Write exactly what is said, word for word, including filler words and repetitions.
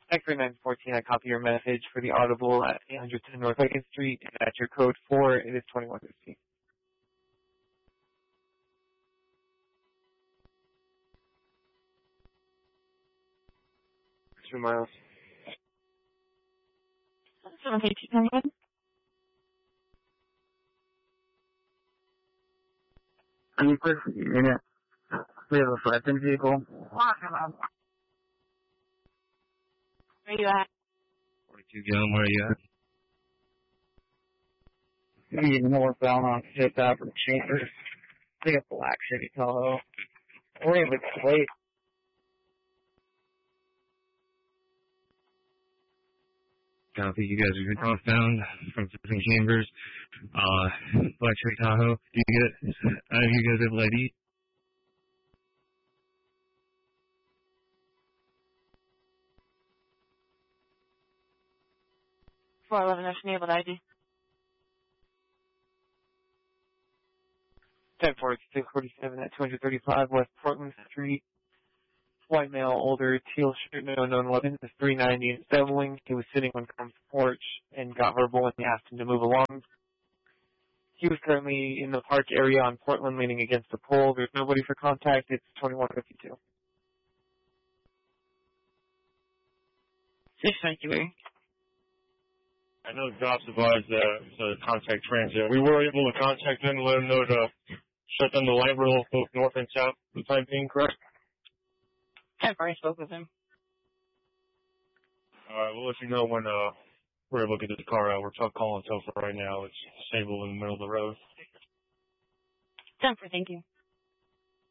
X-ray nine fourteen, I copy your message for the audible at eight hundred ten North Second Street, and at your code four, it is twenty-one fifty. Two miles. seven eighteen, come in. Are you quick? Unit. We have a flatbed vehicle. Where you at? forty-two Gillum, where are you at? We need northbound on Fifth Avenue Chambers. We got Black City, Tahoe. We have a plate. Copy, you guys are northbound from Fifth Chambers, uh, Black Street, Tahoe. Do you get, uh, you guys have I D? four eleven, I've enabled I D. ten forty-six forty-seven at two thirty-five West Portland Street. White male, older, teal shirt, no known weapon, is three ninety and settling. He was sitting on Combs' porch and got verbal and asked him to move along. He was currently in the park area on Portland leaning against the pole. There's nobody for contact. It's twenty-one fifty-two. Six sanctuary. I know Drops advised uh, the contact transit. We were able to contact them and let them know to shut down the light rail both north and south for the time being, correct? ten four, I spoke with him. Alright, we'll let you know when uh, we're able to get this car out. We're talking calling Telfa right now. It's disabled in the middle of the road. ten four, thank you.